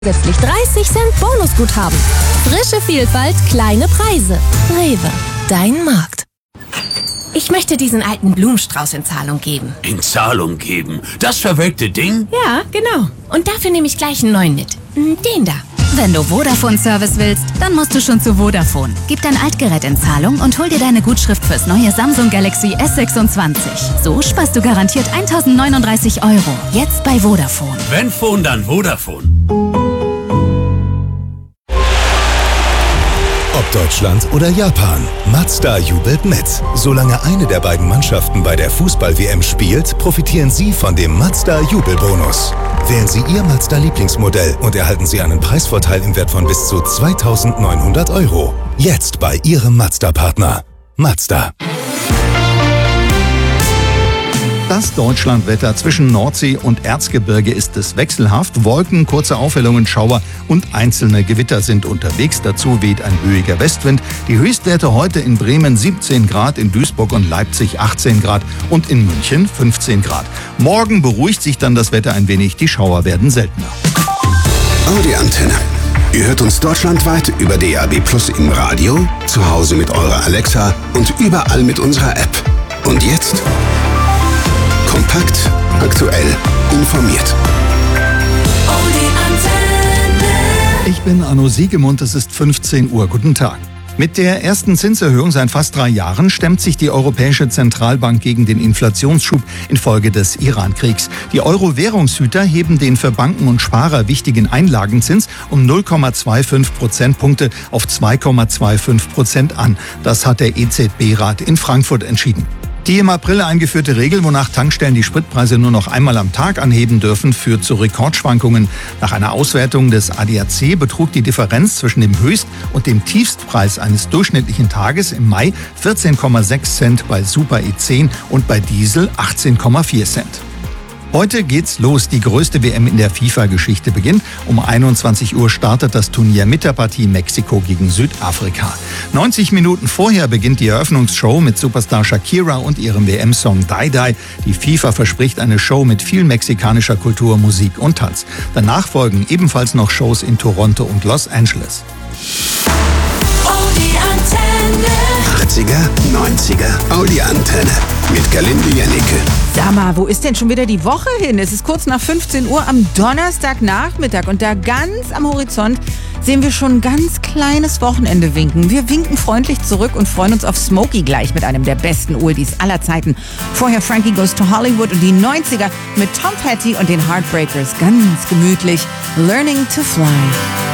Zusätzlich 30 Cent Bonusguthaben. Frische Vielfalt, kleine Preise. Rewe, dein Markt. Ich möchte diesen alten Blumenstrauß in Zahlung geben. In Zahlung geben? Das verwelkte Ding? Ja, genau. Und dafür nehme ich gleich einen neuen mit. Den da. Wenn du Vodafone-Service willst, dann musst du schon zu Vodafone. Gib dein Altgerät in Zahlung und hol dir deine Gutschrift fürs neue Samsung Galaxy S26. So sparst du garantiert 1.039 €. Jetzt bei Vodafone. Wenn Phone, dann Vodafone. Ob Deutschland oder Japan, Mazda jubelt mit. Solange eine der beiden Mannschaften bei der Fußball-WM spielt, profitieren Sie von dem Mazda-Jubelbonus. Wählen Sie Ihr Mazda-Lieblingsmodell und erhalten Sie einen Preisvorteil im Wert von bis zu 2.900 €. Jetzt bei Ihrem Mazda-Partner. Mazda. Das Deutschlandwetter zwischen Nordsee und Erzgebirge ist es wechselhaft. Wolken, kurze Aufhellungen, Schauer und einzelne Gewitter sind unterwegs. Dazu weht ein böiger Westwind. Die Höchstwerte heute in Bremen 17 Grad, in Duisburg und Leipzig 18 Grad und in München 15 Grad. Morgen beruhigt sich dann das Wetter ein wenig. Die Schauer werden seltener. Audi Antenne. Ihr hört uns deutschlandweit über DAB+ im Radio, zu Hause mit eurer Alexa und überall mit unserer App. Und jetzt? Kompakt, aktuell, informiert. Ich bin Arno Siegemund, es ist 15 Uhr. Guten Tag. Mit der ersten Zinserhöhung seit fast 3 Jahren stemmt sich die Europäische Zentralbank gegen den Inflationsschub infolge des Iran-Kriegs. Die Euro-Währungshüter heben den für Banken und Sparer wichtigen Einlagenzins um 0,25 Prozentpunkte auf 2,25% an. Das hat der EZB-Rat in Frankfurt entschieden. Die im April eingeführte Regel, wonach Tankstellen die Spritpreise nur noch einmal am Tag anheben dürfen, führt zu Rekordschwankungen. Nach einer Auswertung des ADAC betrug die Differenz zwischen dem Höchst- und dem Tiefstpreis eines durchschnittlichen Tages im Mai 14,6 Cent bei Super E10 und bei Diesel 18,4 Cent. Heute geht's los. Die größte WM in der FIFA-Geschichte beginnt. Um 21 Uhr startet das Turnier mit der Partie Mexiko gegen Südafrika. 90 Minuten vorher beginnt die Eröffnungsshow mit Superstar Shakira und ihrem WM-Song Die Die. Die FIFA verspricht eine Show mit viel mexikanischer Kultur, Musik und Tanz. Danach folgen ebenfalls noch Shows in Toronto und Los Angeles. 80er, 90er, Audi Antenne mit Galinde Janneke. Sag mal, wo ist denn schon wieder die Woche hin? Es ist kurz nach 15 Uhr am Donnerstagnachmittag und da ganz am Horizont sehen wir schon ein ganz kleines Wochenende winken. Wir winken freundlich zurück und freuen uns auf Smokey gleich mit einem der besten Oldies aller Zeiten. Vorher Frankie Goes to Hollywood und die 90er mit Tom Petty und den Heartbreakers. Ganz gemütlich. Learning to Fly.